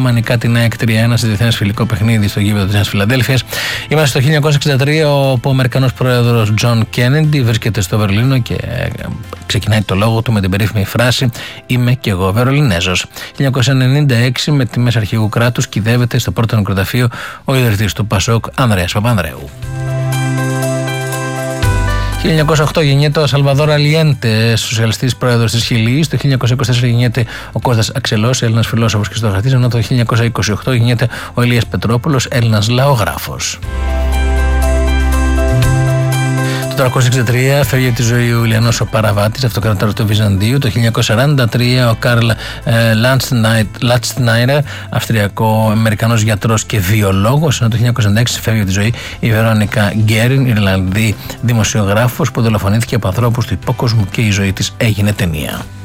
γερμανικά την ΑΕΚ 3-1 σε διεθνές φιλικό παιχνίδι στο γήπεδο της Νέας Φιλαδέλφειας. Είμαστε στο 1963, όπου ο Αμερικανός πρόεδρος Τζον Κέννεντι βρίσκεται στο Βερολίνο και ξεκινάει το λόγο του με την περίφημη φράση «Είμαι κι εγώ Βερολινέζος». 1996, με τιμές αρχηγού κράτους, κυδεύεται στο πρώτο νεκροταφείο ο ιδρυτής του Πασόκ, Ανδρέας Παπανδρέου. 1908 γεννιέται ο Σαλβαδόρ Αλιέντε, σοσιαλιστής πρόεδρος της Χιλής. Το 1924 γεννιέται ο Κώστας Αξελός, Έλληνας φιλόσοφος και στοχαστής, ενώ το 1928 γεννιέται ο Ηλίας Πετρόπουλος, Έλληνας λαογράφος. Το 363 φεύγει από τη ζωή ο Ιουλιανός ο Παραβάτης, αυτοκρατόρας του Βυζαντίου. Το 1943 ο Καρλ Λατστνάιρερ, Αυστριακό-Αμερικανός γιατρός και βιολόγος, ενώ το 1996 φεύγει από τη ζωή η Βερόνικα Γκέριν, Ιρλανδή δημοσιογράφος που δολοφονήθηκε από ανθρώπους του υπόκοσμου και η ζωή της έγινε ταινία.